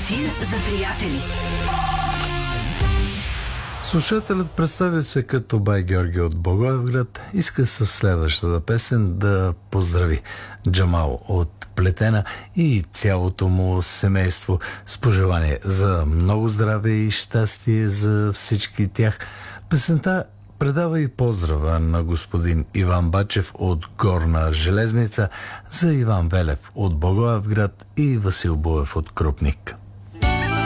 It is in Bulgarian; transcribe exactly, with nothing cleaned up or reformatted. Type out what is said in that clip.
Ефир за приятели. Слушателят представя се като Бай Георги от Благоевград. Иска със следващата песен да поздрави Джамал от Плетена и цялото му семейство с пожелание за много здраве и щастие за всички тях. Песента предава и поздрава на господин Иван Бачев от Горна Железница, за Иван Велев от Благоевград и Васил Буев от Крупник.